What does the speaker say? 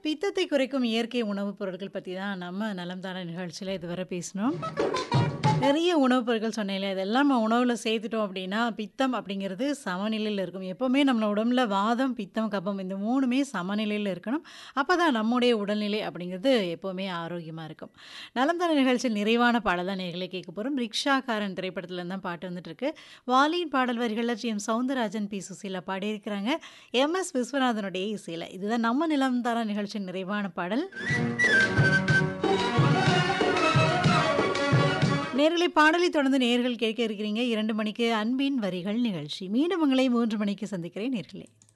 பித்தத்தை குறைக்கும் இயற்கை உணவுப் பொருட்கள் பத்தி தான் நம்ம நலம் தான நிகழ்ச்சியில இதுவரை பேசினோம். நிறைய உணவுப் பொருட்கள் சொன்னேன்ல, இதெல்லாம் நம்ம உணவுல சேர்த்துட்டோம் அப்படின்னா, பித்தம் அப்படிங்கிறது சமநிலையில இருக்கும். எப்பவுமே நம்ம உடம்புல வாதம், பித்தம், கபம் இந்த 3மே சமநிலையில இருக்கணும். அப்பதான் நம்முடைய உடல்நிலை அப்படிங்கிறது எப்பவுமே ஆரோக்கியமா இருக்கும். நலம் தான நிகழ்ச்சியில் நிறைவான பாடல் தான் நேயர்களே கேட்க போறோம். ரிக்ஷாக்காரன் திரைப்படத்துல இருந்து தான் பாட்டு வந்துட்டுருக்கு. வாலியின் பாடல் வரிகள்ல TM. Soundararajan, B. Susheela பாடியிருக்கிறாங்க. MS. விஸ்வநாதனுடைய இசையில. இதுதான் நம்ம நிலம் தான நிகழ்ச்சியின் நிறைவான பாடல். நேயர்களே பாடலை தொடர்ந்து நேயர்கள் கேட்க இருக்கிறீங்க 2 மணிக்கு அன்பின் வரிகள் நிகழ்ச்சி. மீண்டும் உங்களை 3 மணிக்கு சந்திக்கிறேன் நேயர்களே.